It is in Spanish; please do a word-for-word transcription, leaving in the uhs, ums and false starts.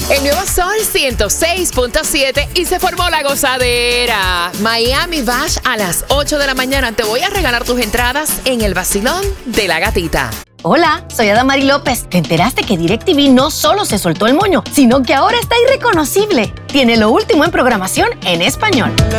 El nuevo Sol ciento seis punto siete y se formó la gozadera. Miami Bash a las ocho de la mañana. Te voy a regalar tus entradas en el vacilón de la gatita. Hola, soy Adamari López. ¿Te enteraste que DirecTV no solo se soltó el moño, sino que ahora está irreconocible? Tiene lo último en programación en español.